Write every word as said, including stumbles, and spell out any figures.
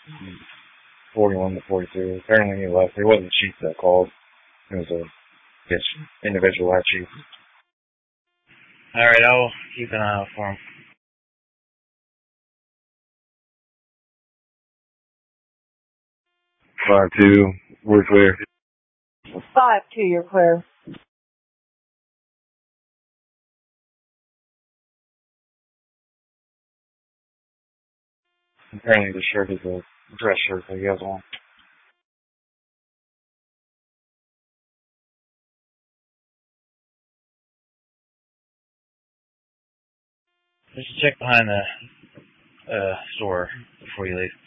forty-one to forty-two. Apparently he left. It wasn't Chief that called. It was a yes, individual at Chief. Alright, I'll keep an eye out for him. five two, we're clear. five two, you're clear. Apparently the shirt is a dress shirt that he has on. Just check behind the uh, store before you leave.